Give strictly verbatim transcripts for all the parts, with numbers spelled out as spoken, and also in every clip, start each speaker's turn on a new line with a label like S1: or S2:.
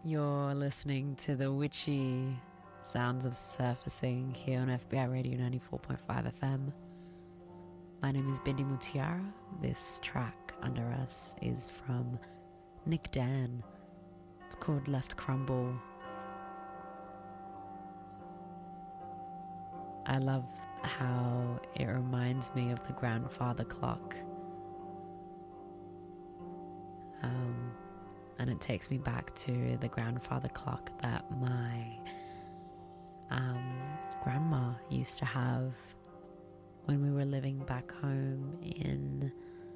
S1: You're listening to the witchy sounds of surfacing here on F B I Radio ninety-four point five F M. My name is Bindi Mutiara. This track under us is from Nick Dan. It's called Left Crumble. I love how it reminds me of the grandfather clock. Um, and it takes me back to the grandfather clock that my um, grandma used to have when we were living back home in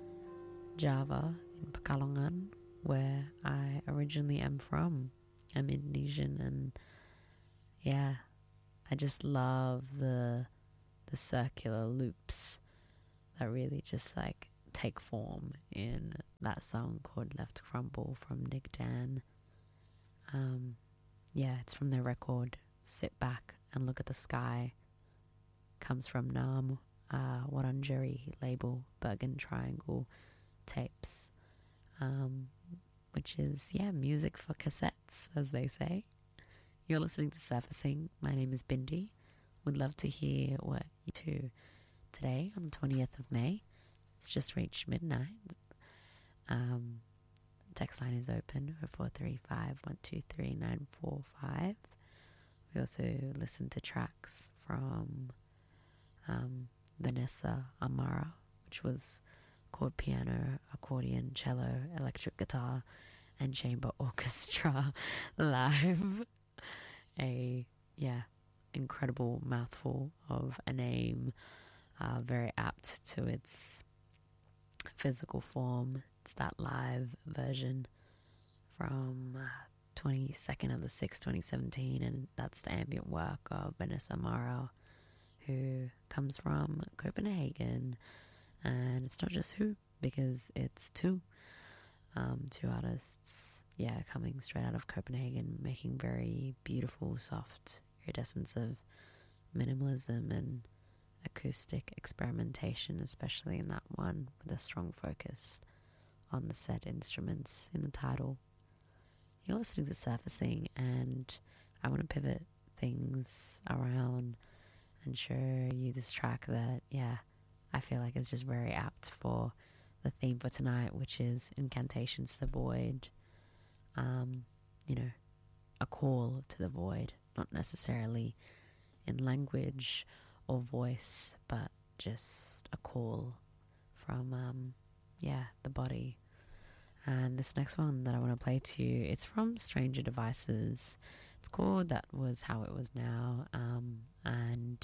S1: Java, in Pekalongan, where I originally am from. I'm Indonesian, and yeah, I just love the the circular loops that really just like take form in that song called Left Crumble from Nick Dan. Um, yeah, it's from their record Sit Back and Look at the Sky. Comes from Nam uh, Wurundjeri label, Bergen Triangle Tapes, um, which is, yeah, music for cassettes, as they say. You're listening to Surfacing. My name is Bindi. Would love to hear what you do today on the twentieth of May. It's just reached midnight. Um, text line is open, oh four three five, one two three, nine four five. We also listen to tracks from um, Vanessa Amara, which was called Piano, Accordion, Cello, Electric Guitar, and Chamber Orchestra Live. A, yeah, incredible mouthful of a name, uh, very apt to its physical form. It's that live version from uh, twenty-second of the sixth, twenty seventeen, and that's the ambient work of Vanessa Amara, who comes from Copenhagen. And it's not just who, because it's two um, two artists, yeah, coming straight out of Copenhagen, making very beautiful, soft iridescence of minimalism and acoustic experimentation, especially in that one, with a strong focus on the set instruments in the title. You're listening to Surfacing, and I want to pivot things around and show you this track that, yeah, I feel like is just very apt for the theme for tonight, which is Incantations to the Void. Um, you know, a call to the void, not necessarily in language or voice, but just a call from, um, yeah, the body. And this next one that I want to play to you, it's from Stranger Devices. It's called That Was How It Was Now, um, and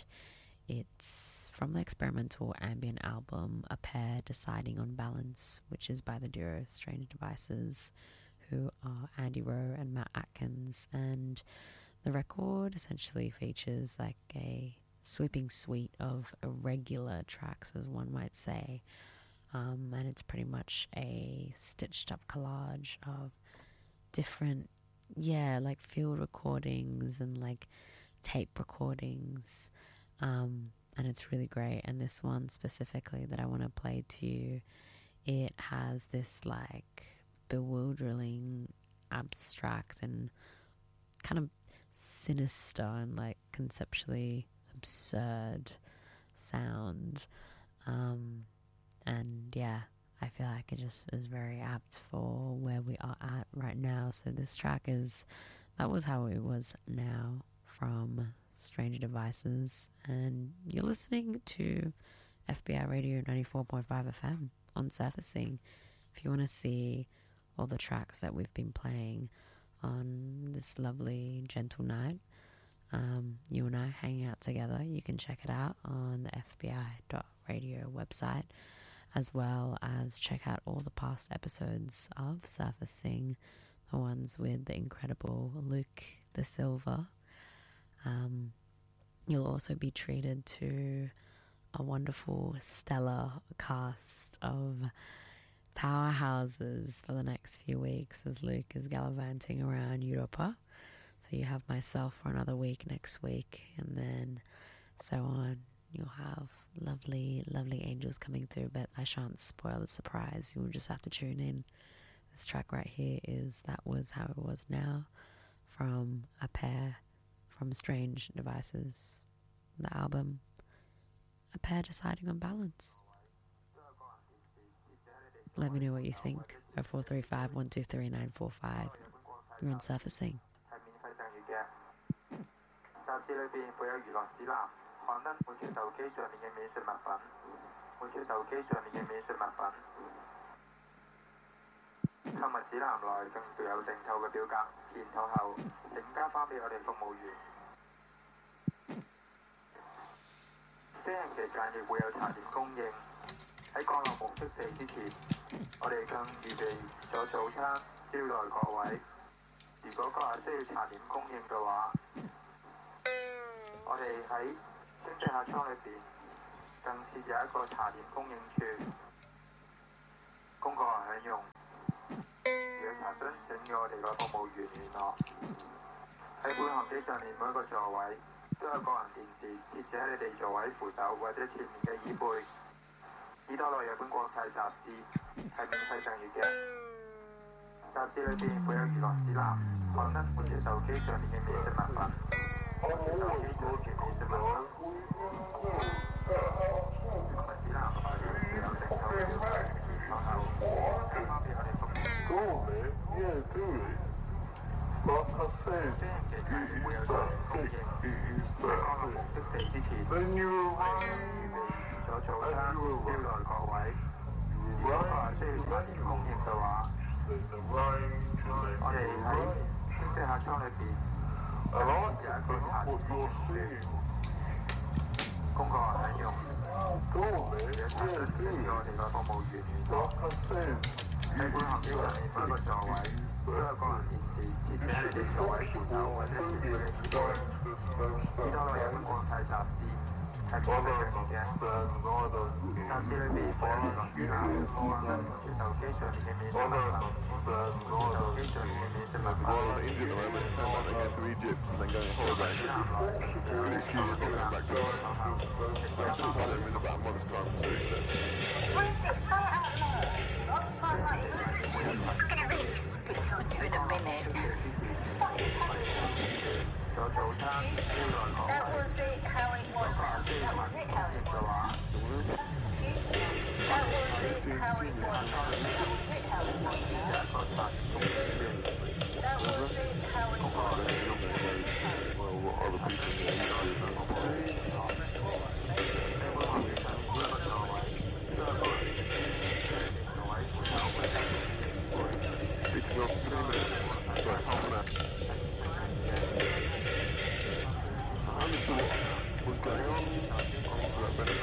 S1: it's from the experimental ambient album A Pair Deciding on Balance, which is by the duo Stranger Devices, who are Andy Rowe and Matt Atkins. And the record essentially features like a sweeping suite of irregular tracks, as one might say. Um, and it's pretty much a stitched up collage of different, yeah, like field recordings and like tape recordings. Um, and it's really great. And this one specifically that I want to play to you, it has this like bewildering, abstract and kind of sinister and like conceptually absurd sound. Um, and yeah, I feel like it just is very apt for where we are at right now. So this track is That Was How It Was Now from Stranger Devices, and you're listening to F B I Radio ninety-four point five F M on Surfacing. If you want to see all the tracks that we've been playing on this lovely, gentle night, um, you and I hanging out together, you can check it out on the F B I dot radio website, as well as check out all the past episodes of Surfacing, the ones with the incredible Luke De Silva. Um, you'll also be treated to a wonderful, stellar cast of powerhouses for the next few weeks as Luke is gallivanting around Europa. So you have myself for another week next week, and then so on. You'll have lovely, lovely angels coming through, but I shan't spoil the surprise. You'll just have to tune in. This track right here is That Was How It Was Now from A Pair from Strange Devices, the album. A pair deciding on balance. Let me know what you think. oh four three five, one two three, nine four five. You're on Surfacing. 雜誌裏邊附有娛樂指南，刊登每條手機上面嘅美術物品，每條手機上面嘅美術物品。購物指南內更附有訂購嘅表格，填妥後請交翻俾我哋服務員。飛行期間亦會有茶點供應。喺降落目的地之前，我哋更預備咗早餐招待各位。如果各位需要茶點供應嘅話，我哋喺經濟客艙裏邊更設有一個茶點供應處，供個人享用。如有查詢請與我哋個服務員聯絡。喺本航機上面每一個座位都有個人電視設置喺你哋座位扶手或者前面嘅椅背。士多內有本國際雜誌係免費訂閱嘅。雜誌裏邊附有娛樂指南，刊登每條手機上面嘅美食物品。手機上面嘅美食物品。購物指南內附有訂購嘅表格，然後交翻俾我哋服務。飛行期間會有茶點供應。喺降落目的地之前，我哋預備咗早餐招待各位。如果各位需要茶點供應嘅話，我哋喺經濟客艙裏邊有一個茶點供應處，供個人享用。有查詢請與我哋個服務員聯絡。喺本航機上面每一個座位都有個人電視設置喺你哋座位扶手或者前面嘅椅背。士多內有本國際雜誌係免費訂閱嘅。雜誌裏邊附有娛樂指南，刊登每條手機上面嘅美食物品。手機上面嘅美食物品。有早餐招待各位。如果各位需要茶點供應嘅話，
S2: What's going on?